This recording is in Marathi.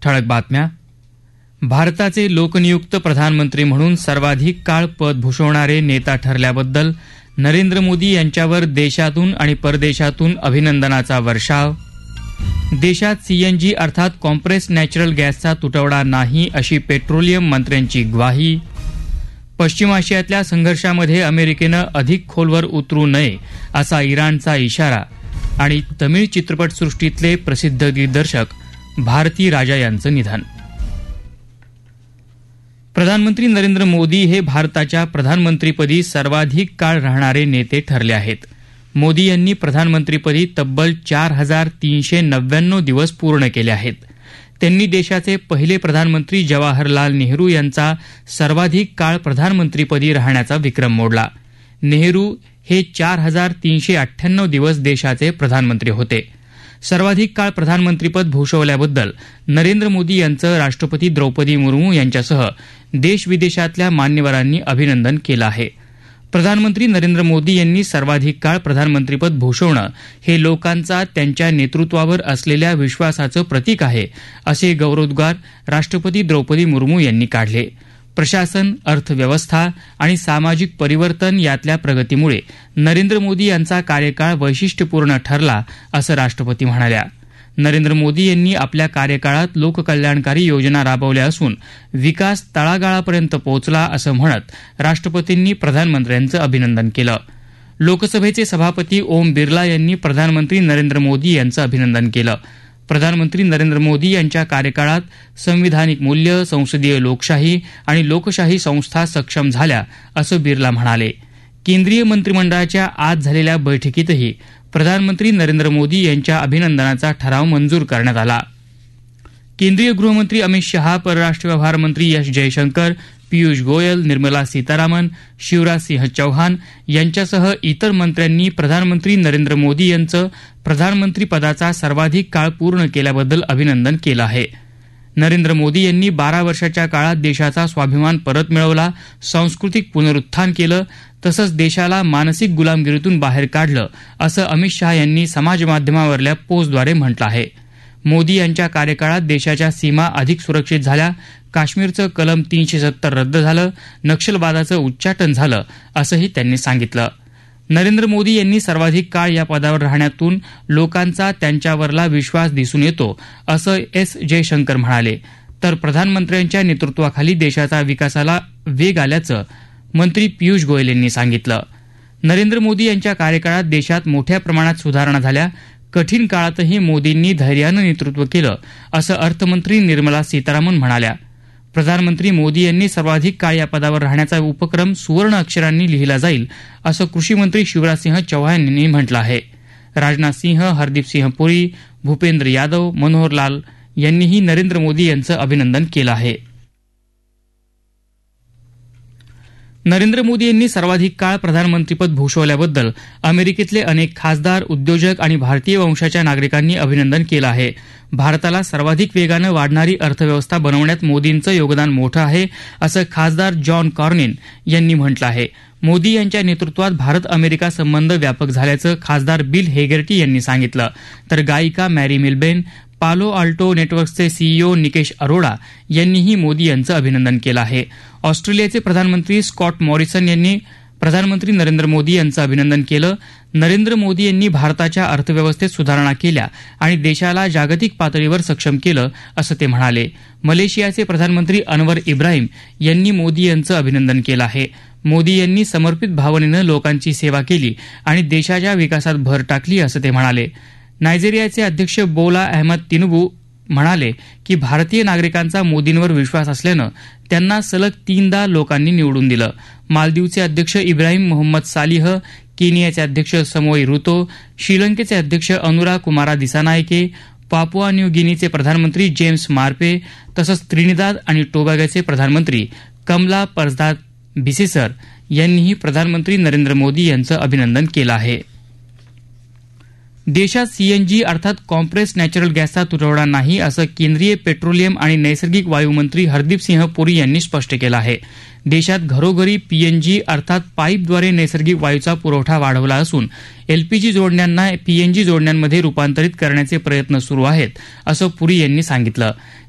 ठळक बातम्या. भारताचे लोकनियुक्त प्रधानमंत्री म्हणून सर्वाधिक काळ पद भूषवणारे नेता ठरल्याबद्दल नरेंद्र मोदी यांच्यावर देशातून आणि परदेशातून अभिनंदनाचा वर्षाव. देशात सीएनजी अर्थात कॉम्प्रेस्ड नॅचरल गॅसचा तुटवडा नाही अशी पेट्रोलियम मंत्र्यांची ग्वाही. पश्चिम आशियातल्या संघर्षामध्ये अमेरिकेनं अधिक खोलवर उतरू नये असा इराणचा इशारा. आणि तमिळ चित्रपटसृष्टीतले प्रसिद्ध दिग्दर्शक भारती राजा यांचं निधन. प्रधानमंत्री नरेंद्र मोदी हे भारताच्या प्रधानमंत्रीपदी सर्वाधिक काळ राहणारे नेते ठरले आहेत. मोदी यांनी प्रधानमंत्रीपदी तब्बल 4,399 दिवस पूर्ण केले आहेत. त्यांनी देशाचे पहिले प्रधानमंत्री जवाहरलाल नेहरू यांचा सर्वाधिक काळ प्रधानमंत्रीपदी राहण्याचा विक्रम मोडला. नेहरू हे 4,398 दिवस देशाचे प्रधानमंत्री होते. सर्वाधिक काळ प्रधानमंत्रीपद भूषवल्याबद्दल नरेंद्र मोदी यांचं राष्ट्रपती द्रौपदी मुर्मू यांच्यासह देश-विदेशातल्या मान्यवरांनी अभिनंदन केलं आहे. प्रधानमंत्री नरेंद्र मोदी यांनी सर्वाधिक काळ प्रधानमंत्रीपद भूषवणं हे लोकांचा त्यांच्या नेतृत्वावर असलेल्या विश्वासाचं प्रतीक आहे, असे गौरवोद्गार राष्ट्रपती द्रौपदी मुर्मू यांनी काढले. प्रशासन, अर्थव्यवस्था आणि सामाजिक परिवर्तन यातल्या प्रगतीमुळे नरेंद्र मोदी यांचा कार्यकाळ वैशिष्ट्यपूर्ण ठरला, असं राष्ट्रपती म्हणाल्या. नरेंद्र मोदी यांनी आपल्या कार्यकाळात लोककल्याणकारी योजना राबवल्या असून विकास तळागाळापर्यंत पोहोचला असं म्हणत राष्ट्रपतींनी प्रधानमंत्र्यांचं अभिनंदन केलं. लोकसभेचे सभापती ओम बिर्ला यांनी प्रधानमंत्री नरेंद्र मोदी यांचं अभिनंदन केलं. प्रधानमंत्री नरेंद्र मोदी यांच्या कार्यकाळात संविधानिक मूल्य, संसदीय लोकशाही आणि लोकशाही संस्था सक्षम झाल्या, असं बिर्ला म्हणाले. केंद्रीय मंत्रिमंडळाच्या आज झालेल्या बैठकीतही प्रधानमंत्री नरेंद्र मोदी यांच्या अभिनंदनाचा ठराव मंजूर करण्यात आला. केंद्रीय गृहमंत्री अमित शहा, परराष्ट्र व्यवहार मंत्री एस जयशंकर, पियुष गोयल, निर्मला सीतारामन, शिवराज सिंह चौहान यांच्यासह इतर मंत्र्यांनी प्रधानमंत्री नरेंद्र मोदी यांचं प्रधानमंत्री पदाचा सर्वाधिक काळ पूर्ण केल्याबद्दल अभिनंदन केलं आहे. नरेंद्र मोदी यांनी 12 वर्षाच्या काळात देशाचा स्वाभिमान परत मिळवला, सांस्कृतिक पुनरुत्थान केलं, तसंच देशाला मानसिक गुलामगिरीतून बाहेर काढलं, असं अमित शहा यांनी समाजमाध्यमावरल्या पोस्टद्वारे म्हटलं आहे. मोदी यांच्या कार्यकाळात देशाच्या सीमा अधिक सुरक्षित झाल्या, काश्मीरचं कलम 370 रद्द झालं, नक्षलवादाचं उच्चाटन झालं, असंही त्यांनी सांगितलं. नरेंद्र मोदी यांनी सर्वाधिक काळ या पदावर राहण्यातून लोकांचा त्यांच्यावरला विश्वास दिसून येतो, असं एस जयशंकर म्हणाले. तर प्रधानमंत्र्यांच्या नेतृत्वाखाली देशाचा विकासाला वेग आल्याचं मंत्री पियुष गोयल यांनी सांगितलं. नरेंद्र मोदी यांच्या कार्यकाळात देशात मोठ्या प्रमाणात सुधारणा झाल्या. कठीण काळातही मोदींनी धैर्यानं नेतृत्व केलं, असं अर्थमंत्री निर्मला सीतारामन म्हणाल्या. प्रधानमंत्री मोदी यांनी सर्वाधिक काळ या पदावर राहण्याचा उपक्रम सुवर्ण अक्षरांनी लिहिला जाईल, असं कृषीमंत्री शिवराज सिंह चौहान यांनी म्हटलं आहे. राजनाथ सिंह, हरदीप सिंह पुरी, भूपेंद्र यादव, मनोहर लाल यांनीही नरेंद्र मोदी यांचं अभिनंदन केलं आहे. नरेंद्र मोदी यांनी सर्वाधिक काळ प्रधानमंत्रीपद भूषवल्याबद्दल अमेरिकेतले अनेक खासदार, उद्योजक आणि भारतीय वंशाच्या नागरिकांनी अभिनंदन केलं आहे. भारताला सर्वाधिक वेगानं वाढणारी अर्थव्यवस्था बनवण्यात मोदींचं योगदान मोठं आहे, असं खासदार जॉन कॉर्निन यांनी म्हटलं आहे. मोदी यांच्या नेतृत्वात भारत अमेरिका संबंध व्यापक झाल्याचं खासदार बिल हेगर्टी यांनी सांगितलं. तर गायिका मॅरी मिल्बेन, पालो आल्टो नेटवर्क्सचे सीईओ निकेश अरोडा यांनीही मोदी यांचं अभिनंदन केलं आहे. ऑस्ट्रेलियाचे प्रधानमंत्री स्कॉट मॉरिसन यांनी प्रधानमंत्री नरेंद्र मोदी यांचं अभिनंदन केलं. नरेंद्र मोदी यांनी भारताच्या अर्थव्यवस्थेत सुधारणा केल्या आणि देशाला जागतिक पातळीवर सक्षम केलं, असं ते म्हणाले. मलेशियाचे प्रधानमंत्री अनवर इब्राहिम यांनी मोदी यांचं अभिनंदन केलं आहे. मोदी यांनी समर्पित भावनेनं लोकांची सेवा केली आणि देशाच्या विकासात भर टाकली, असं ते म्हणाले. नायजेरियाचे अध्यक्ष बोला अहमद तिनुबू म्हणाले की भारतीय नागरिकांचा मोदींवर विश्वास असल्यानं त्यांना सलग 3दा लोकांनी निवडून दिलं. मालदीवचे अध्यक्ष इब्राहिम मोहम्मद सालिह, केनियाचे अध्यक्ष समोई रुतो, श्रीलंकेचे अध्यक्ष अनुरा कुमारा दिसानायके, पापुआ न्यू गिनीचे प्रधानमंत्री जेम्स मार्पे तसंच त्रिनिदाद आणि टोबॅगोचे प्रधानमंत्री कमला परसाद बिसेसर यांनीही प्रधानमंत्री नरेंद्र मोदी यांचं अभिनंदन केलं आहे. देशात सीएनजी अर्थात कॉम्प्रेस्ड नॅचरल गॅसचा तुटवडा नाही, असं केंद्रीय पेट्रोलियम आणि नैसर्गिक वायू मंत्री हरदीप सिंह पुरी यांनी स्पष्ट केलं आहे. देशात घरोघरी पीएनजी अर्थात पाईपद्वारे नैसर्गिक वायूचा पुरवठा वाढवला असून एलपीजी जोडण्यांना पीएनजी जोडण्यांमध्ये रूपांतरित करण्याचे प्रयत्न सुरू आहेत, असं पुरी यांनी सांगितलं.